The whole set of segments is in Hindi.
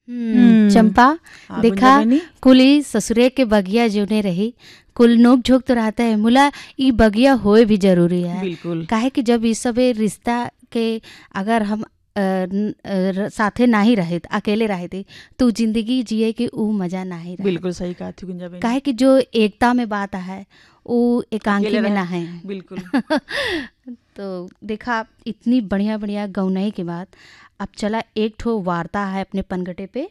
चंपा हाँ, देखा गुंजा बनी। कुली ससुरे के बगिया जोने रही कुल नोक झोंक तो रहता है मुला ई बगिया होए भी जरूरी है। बिल्कुल काहे कि जब इस सबे रिश्ता के अगर हम साथे नाही रहे अकेले रहे थे तो जिंदगी जिए के ऊ मजा नाही रहे। बिल्कुल सही कहा थी गुंजा बहनी। काहे कि जो एकता में बात है वो एकांकी अकेले में रहे, ना है। बिल्कुल। तो देखा इतनी बढ़िया बढ़िया गौनाई के बाद अब चला एक ठो वार्ता है अपने पनघटे पे।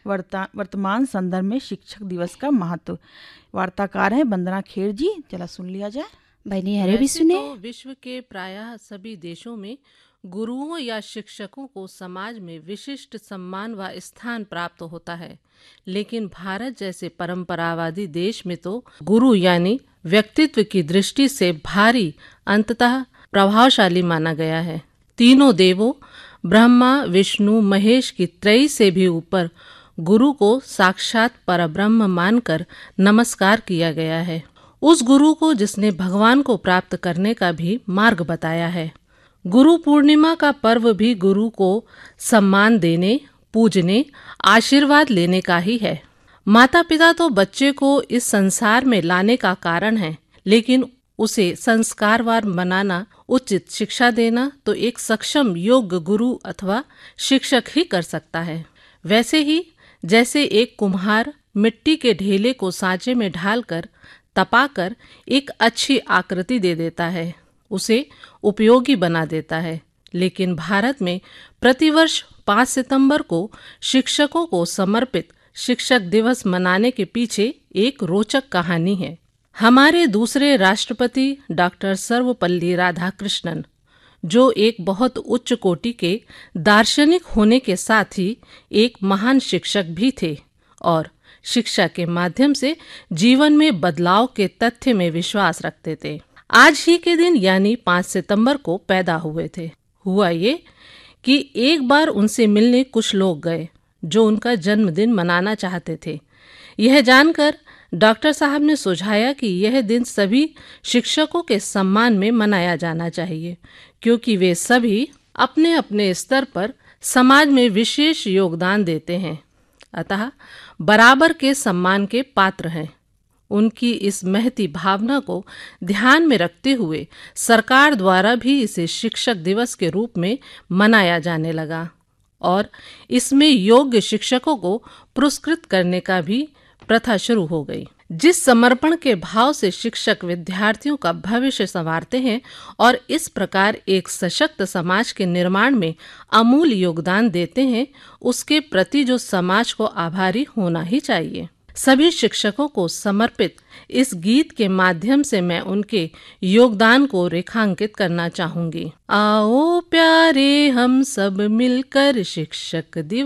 वर्तमान संदर्भ में शिक्षक दिवस का महत्व। वार्ताकार हैं वंदना खेर जी, चला सुन लिया जाए। बहनी हरे भी वैसे सुने। तो विश्व के प्रायः सभी देशों में गुरुओं या शिक्षकों को समाज में विशिष्ट सम्मान व स्थान प्राप्त होता है, लेकिन भारत जैसे परंपरावादी देश में तो गुरु यानी व्यक्तित्व की दृष्टि से भारी अंततः प्रभावशाली माना गया है। तीनों देवों ब्रह्मा विष्णु महेश की त्रयी से भी ऊपर गुरु को साक्षात परब्रह्म मानकर नमस्कार किया गया है। उस गुरु को जिसने भगवान को प्राप्त करने का भी मार्ग बताया है। गुरु पूर्णिमा का पर्व भी गुरु को सम्मान देने, पूजने, आशीर्वाद लेने का ही है। माता पिता तो बच्चे को इस संसार में लाने का कारण है, लेकिन उसे संस्कारवान बनाना, उचित शिक्षा देना तो एक सक्षम योग्य गुरु अथवा शिक्षक ही कर सकता है। वैसे ही जैसे एक कुम्हार मिट्टी के ढेले को सांचे में ढालकर तपाकर एक अच्छी आकृति दे देता है, उसे उपयोगी बना देता है, लेकिन भारत में प्रतिवर्ष 5 सितंबर को शिक्षकों को समर्पित शिक्षक दिवस मनाने के पीछे एक रोचक कहानी है। हमारे दूसरे राष्ट्रपति डॉक्टर सर्वपल्ली राधाकृष्णन, जो एक बहुत उच्च कोटि के दार्शनिक होने के साथ ही एक महान शिक्षक भी थे और शिक्षा के माध्यम से जीवन में बदलाव के तथ्य में विश्वास रखते थे, आज ही के दिन यानी 5 सितंबर को पैदा हुए थे। हुआ ये कि एक बार उनसे मिलने कुछ लोग गए जो उनका जन्मदिन मनाना चाहते थे। यह जानकर डॉक्टर साहब ने सुझाया कि यह दिन सभी शिक्षकों के सम्मान में मनाया जाना चाहिए, क्योंकि वे सभी अपने अपने स्तर पर समाज में विशेष योगदान देते हैं, अतः बराबर के सम्मान के पात्र हैं। उनकी इस महती भावना को ध्यान में रखते हुए सरकार द्वारा भी इसे शिक्षक दिवस के रूप में मनाया जाने लगा और इसमें योग्य शिक्षकों को पुरस्कृत करने का भी प्रथा शुरू हो गई। जिस समर्पण के भाव से शिक्षक विद्यार्थियों का भविष्य संवारते हैं और इस प्रकार एक सशक्त समाज के निर्माण में अमूल्य योगदान देते हैं, उसके प्रति जो समाज को आभारी होना ही चाहिए। सभी शिक्षकों को समर्पित इस गीत के माध्यम से मैं उनके योगदान को रेखांकित करना चाहूंगी। आओ प्यारे हम सब मिलकर शिक्षक दिवस